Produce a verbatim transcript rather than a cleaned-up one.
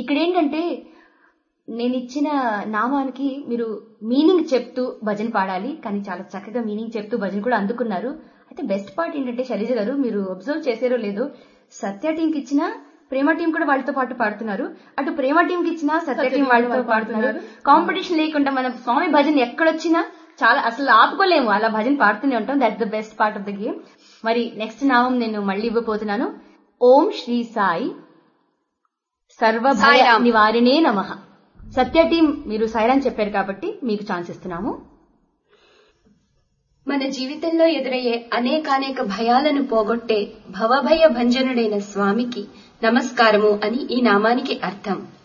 ఇక్కడేంటంటే నేను ఇచ్చిన నామానికి మీరు మీనింగ్ చెప్తూ భజన పాడాలి, కానీ చాలా చక్కగా మీనింగ్ చెప్తూ భజన కూడా అందుకున్నారు. అయితే బెస్ట్ పార్ట్ ఏంటంటే శైలజ గారు, మీరు అబ్జర్వ్ చేశారో లేదో, సత్య టీంకి ఇచ్చిన ప్రేమ టీం కూడా వాళ్ళతో పాటు పాడుతున్నారు, అటు ప్రేమ టీంకి ఇచ్చిన సత్య టీం వాళ్ళతో పాడుతున్నారు. కాంపిటీషన్ లేకుండా మన స్వామి భజన ఎక్కడొచ్చినా చాలా అసలు ఆపుకోలేము, అలా భజన పాడుతూనే ఉంటాం. That's the best part of the game. మరి నెక్స్ట్ నామం నేను మళ్ళీ ఇవ్వబోతున్నాను. ఓం శ్రీ సాయి సర్వభయ నివారిణే నమః. సత్య టీం మీరు సాయిరాం చెప్పారు కాబట్టి మీకు ఛాన్స్ ఇస్తున్నాము. మన జీవితంలో ఎదురయ్యే అనేకానేక భయాలను పోగొట్టే భవభయ భంజనుడైన స్వామికి నమస్కారము అని ఈ నామానికి అర్థం.